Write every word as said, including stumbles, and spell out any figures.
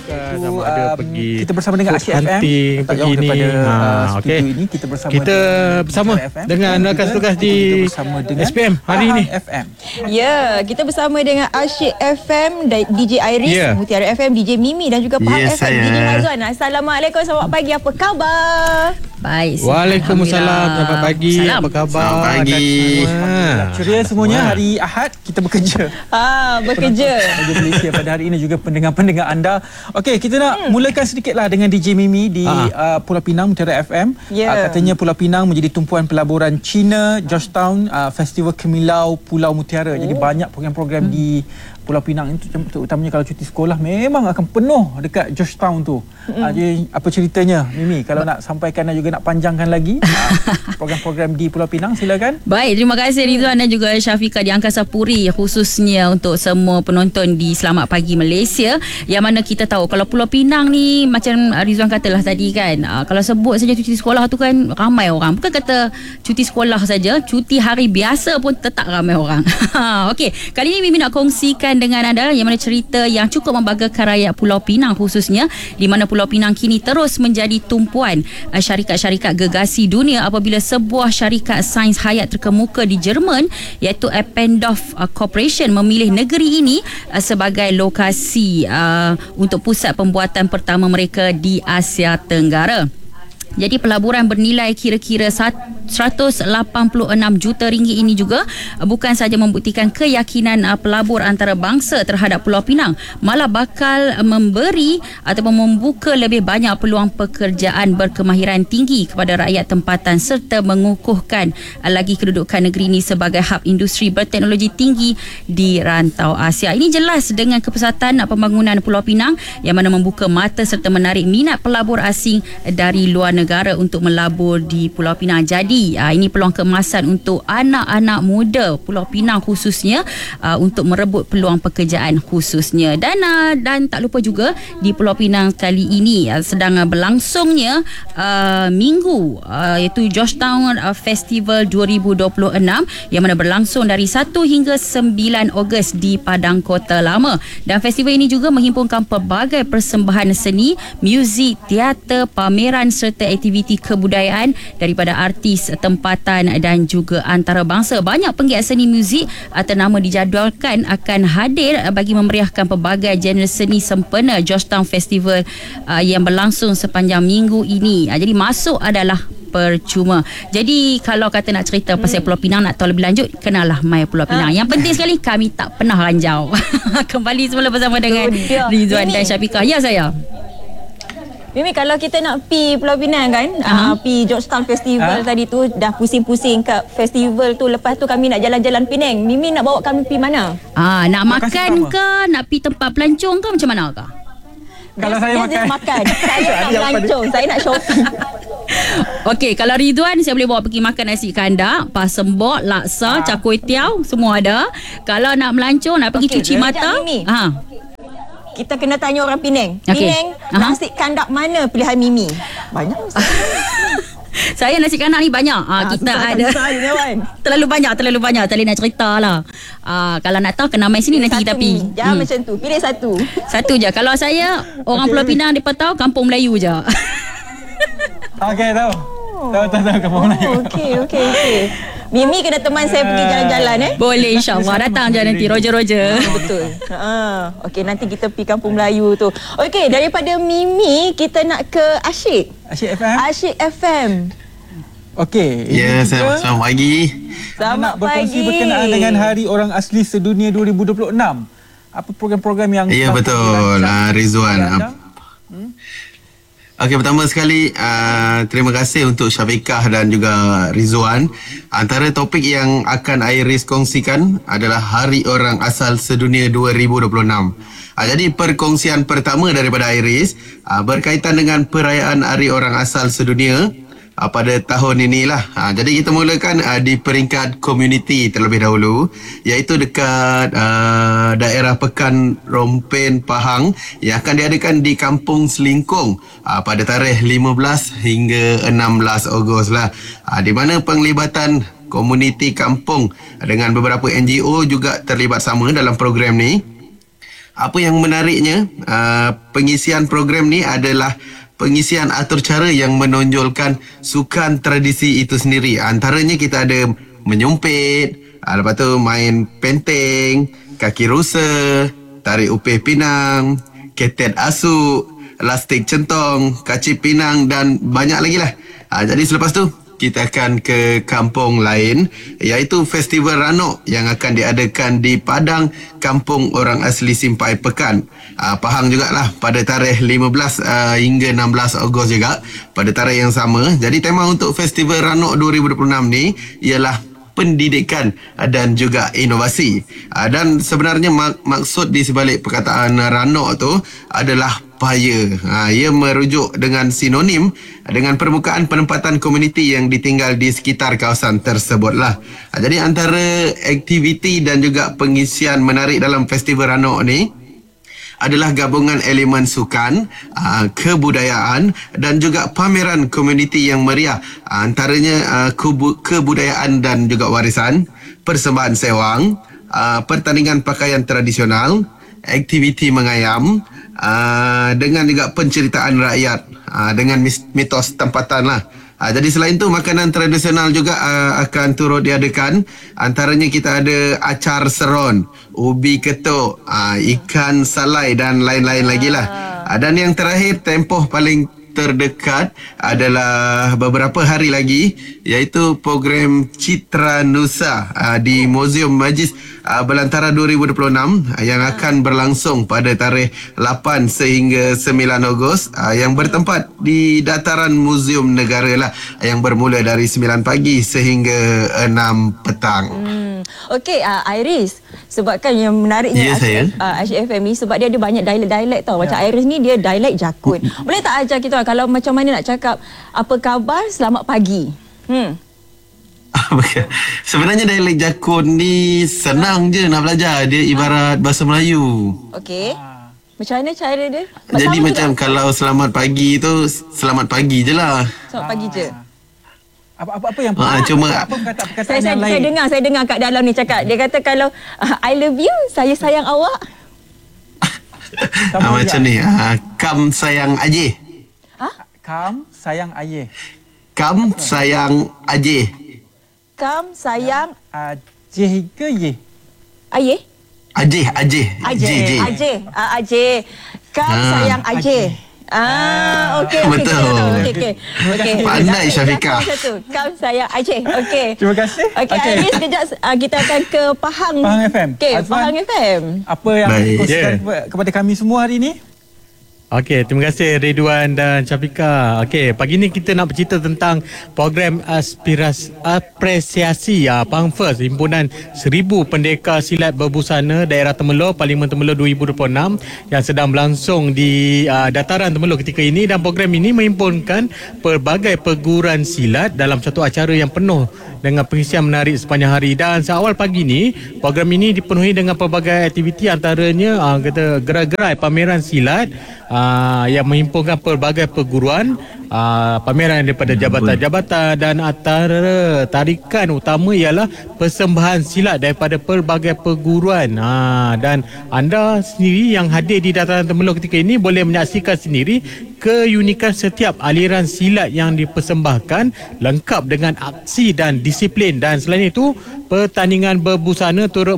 Bukan, sama ada um, pergi kita bersama dengan Asyik F M. hunting, Tak pergi jauh ni. daripada Ha, uh, studio okey. ini kita bersama Kita dengan bersama F M. dengan Dan rakan juga tugas kita di bersama dengan S P M hari Ahang ini. F M. Ya, kita bersama dengan Asyik F M, D J Iris, Ya. Mutiara F M, D J Mimi dan juga Pahang Yes, F M, D J saya. Hazwan. Assalamualaikum, selamat pagi, apa khabar? Baik. Waalaikumsalam. Selamat pagi. Salam. Apa khabar? Selamat pagi. Dan- Ceria semuanya, hari Ahad kita bekerja. Ah, bekerja. Raja Malaysia pada hari ini juga pendengar-pendengar anda. Okey, kita nak hmm. mulakan sedikitlah dengan D J Mimi di uh, Pulau Pinang Mutiara F M. Yeah. Uh, katanya Pulau Pinang menjadi tumpuan pelaburan Cina, Georgetown, uh, Festival Kemilau Pulau Mutiara. Oh. Jadi banyak program-program hmm. di Pulau Pinang itu, terutamanya kalau cuti sekolah memang akan penuh dekat Georgetown tu. Hmm. Uh, jadi apa ceritanya Mimi, kalau nak sampaikan dan juga nak panjangkan lagi uh, program-program di Pulau Pinang, silakan. Baik, terima kasih Rizwan dan juga Syafiqah di Angkasa Puri, khususnya untuk semua penonton di Selamat Pagi Malaysia. Yang mana kita tahu kalau Pulau Pinang ni macam Rizwan katalah tadi kan, uh, kalau sebut saja cuti sekolah tu kan ramai orang. Bukan kata cuti sekolah saja, cuti hari biasa pun tetap ramai orang. Okey, kali ini Mimi nak kongsikan dengan anda yang mana cerita yang cukup membanggakan rakyat Pulau Pinang, khususnya di mana Pulau Pinang kini terus menjadi tumpuan uh, syarikat-syarikat gegasi dunia apabila sebuah syarikat sains hayat terkemuka di Jerman iaitu Eppendorf uh, Corporation memilih negeri ini uh, sebagai lokasi uh, untuk pusat pembuatan pertama mereka di Asia Tenggara. Jadi pelaburan bernilai kira-kira seratus lapan puluh enam juta ringgit ini juga bukan sahaja membuktikan keyakinan pelabur antarabangsa terhadap Pulau Pinang, malah bakal memberi ataupun membuka lebih banyak peluang pekerjaan berkemahiran tinggi kepada rakyat tempatan serta mengukuhkan lagi kedudukan negeri ini sebagai hub industri berteknologi tinggi di rantau Asia. Ini jelas dengan kepesatan pembangunan Pulau Pinang yang mana membuka mata serta menarik minat pelabur asing dari luar negara untuk melabur di Pulau Pinang. Jadi uh, ini peluang keemasan untuk anak-anak muda Pulau Pinang khususnya uh, untuk merebut peluang pekerjaan khususnya. Dan uh, dan tak lupa juga di Pulau Pinang kali ini uh, sedang uh, berlangsungnya uh, minggu uh, iaitu Georgetown uh, Festival dua ribu dua puluh enam yang mana berlangsung dari satu hingga sembilan Ogos di Padang Kota Lama. Dan festival ini juga menghimpunkan pelbagai persembahan seni, muzik, teater, pameran serta aktiviti kebudayaan daripada artis tempatan dan juga antarabangsa. Banyak penggiat seni muzik ternama dijadualkan akan hadir bagi memeriahkan pelbagai genre seni sempena Georgetown Festival uh, yang berlangsung sepanjang minggu ini. Uh, jadi masuk adalah percuma. Jadi kalau kata nak cerita hmm. pasal Pulau Pinang, nak tahu lebih lanjut, kenalah My Pulau Pinang. Ha. Yang penting sekali, kami tak pernah ranjau. Kembali semula bersama dengan Rizwan dan Syafiqah. Ya, saya. Mimi, kalau kita nak pi Pulau Pinang kan, uh-huh. uh, pi Georgetown Festival uh. tadi tu, dah pusing-pusing kat festival tu, lepas tu kami nak jalan-jalan Penang. Mimi nak bawa kami pi mana? Ah, nak makan ke, nak pi tempat pelancong ke, macam mana ke? Kalau saya dia makan, makan. Saya nak pelancong, saya nak shopping. Okey, kalau Ridwan saya boleh bawa pergi makan nasi kandak, pasembok, laksa, char kway teow, semua ada. Kalau nak melancong, nak pergi okay, cuci mata, ha. Kita kena tanya orang Penang. Okay. Penang, uh-huh. nasi kandak mana pilihan Mimi? Banyak. Saya nasi kandak ni banyak. Ha, kita susah, ada susah, terlalu banyak, terlalu banyak. Tak boleh nak cerita lah. Ha, kalau nak tahu, kena main sini, nanti kita pergi. Jangan hmm. macam tu. Pilih satu. Satu je. Kalau saya, orang okay. Pulau Pinang, mereka tahu Kampung Melayu je. Okey, tahu. Tahu, tahu, tahu Kampung Melayu. Okey, okey, okey. Mimi kena teman saya pergi jalan-jalan eh. Boleh, insyaAllah. Datang je nanti. Roger-roger. Betul. Ha. Okey, nanti kita pergi Kampung Melayu tu. Okey, daripada Mimi, kita nak ke Asyik. Asyik F M. Asyik F M. Okey. Ya, selamat, selamat pagi. Selamat nak berkongsi pagi. berkenaan dengan Hari Orang Asli Sedunia dua ribu dua puluh enam. Apa program-program yang... Ya, betul. Uh, Rizwan. Hmm? Okey, pertama sekali uh, terima kasih untuk Syafiqah dan juga Rizwan. Antara topik yang akan Iris kongsikan adalah Hari Orang Asal Sedunia dua ribu dua puluh enam. Uh, jadi perkongsian pertama daripada Iris uh, berkaitan dengan perayaan Hari Orang Asal Sedunia uh, pada tahun inilah. Uh, jadi kita mulakan uh, di peringkat komuniti terlebih dahulu, iaitu dekat uh, daerah Pekan Rompen Pahang yang akan diadakan di Kampung Selingkung uh, pada tarikh lima belas hingga enam belas Ogos lah. Uh, di mana penglibatan komuniti kampung dengan beberapa N G O juga terlibat sama dalam program ni. apa yang menariknya, uh, pengisian program ni adalah pengisian atur cara yang menonjolkan sukan tradisi itu sendiri. Antaranya kita ada menyumpit, uh, lepas tu main penteng, kaki rusa, tarik upih pinang, ketet asuk, lastik centong, kacip pinang dan banyak lagi lah. Uh, jadi selepas tu kita akan ke kampung lain, iaitu Festival Ranok yang akan diadakan di Padang Kampung Orang Asli Simpai Pekan, uh, Pahang jugalah, pada tarikh lima belas uh, hingga enam belas Ogos juga, pada tarikh yang sama. Jadi tema untuk Festival Ranok dua ribu dua puluh enam ni ialah pendidikan dan juga inovasi. Uh, dan sebenarnya mak- maksud di sebalik perkataan Ranok tu adalah paya. Ha, ia merujuk dengan sinonim dengan permukaan penempatan komuniti yang ditinggal di sekitar kawasan tersebutlah. Ha, jadi antara aktiviti dan juga pengisian menarik dalam Festival Ranok ni adalah gabungan elemen sukan, uh, kebudayaan dan juga pameran komuniti yang meriah. Uh, antaranya uh, kebu- kebudayaan dan juga warisan, persembahan sewang, uh, pertandingan pakaian tradisional, aktiviti mengayam, uh, dengan juga penceritaan rakyat uh, dengan mitos tempatan lah. Uh, jadi selain tu makanan tradisional juga uh, akan turut diadakan. Antaranya kita ada acar seron, ubi ketuk, uh, ikan salai dan lain-lain lagi lah. Uh, dan yang terakhir, tempoh paling terdekat adalah beberapa hari lagi, iaitu program Citra Nusa uh, di Museum Majlis uh, Belantara dua ribu dua puluh enam uh, yang akan berlangsung pada tarikh lapan sehingga sembilan Ogos, uh, yang bertempat di dataran Museum Negara lah, yang bermula dari sembilan pagi sehingga enam petang. Hmm. Okey, uh, Iris, sebabkan yang menariknya Ya, saya. uh, H F M ni sebab dia ada banyak dialek-dialek tau. Macam Iris ni dia dialek Jakun. Boleh tak ajar kita kalau macam mana nak cakap apa khabar, selamat pagi? Hmm. Sebenarnya dialek Jakun ni senang je nak belajar. Dia ibarat bahasa Melayu. Okey. Macam mana cara dia? Jadi Sama macam juga? kalau selamat pagi tu, selamat pagi je lah. Selamat pagi je. Apa-apa yang Ah, cuma- apa perkataan-perkataan Saya, saya, yang saya lain. dengar, saya dengar kat dalam ni cakap. Dia kata kalau uh, I love you, saya sayang awak. Sama Ah, macam juga. ni. Ah, kam sayang Ajih. Kam sayang ayah. Kam sayang Ajih. Kam sayang Ajih ke ye? ayah. Ajih, Ajih. Ajeh, J, J. Ajeh, ah, Ajeh. Kam Ah. sayang Ajeh. Ah, okey, okey. Betul. Okey, okey. Okey. Pandai, Syafiqah. Macam tu. Kam sayang Ajeh. Okey. Terima kasih. Okey, Okey. Iris, kejap uh, kita akan ke Pahang. Pahang F M. Okey, Azwan. Pahang F M. Apa yang Baik. dikongsikan Yeah. kepada- kepada kami semua hari ini? Okey, terima kasih Ridwan dan Syafika. Okey, pagi ni kita nak bercerita tentang program aspirasi apresiasi ya, Pahang First, himpunan seribu pendekar silat berbusana daerah Temerloh, Parlimen Temerloh dua ribu dua puluh enam yang sedang berlangsung di uh, dataran Temerloh ketika ini, dan program ini menghimpunkan pelbagai perguruan silat dalam satu acara yang penuh dengan pengisian menarik sepanjang hari. Dan seawal pagi ni, program ini dipenuhi dengan pelbagai aktiviti, antaranya uh, kata gerai-gerai pameran silat uh, yang menghimpunkan pelbagai perguruan, uh, pameran daripada jabatan-jabatan, dan antara tarikan utama ialah persembahan silat daripada pelbagai perguruan. Uh, dan anda sendiri yang hadir di dataran Temerloh ketika ini boleh menyaksikan sendiri keunikan setiap aliran silat yang dipersembahkan, lengkap dengan aksi dan disiplin. Dan selain itu, pertandingan berbusana turut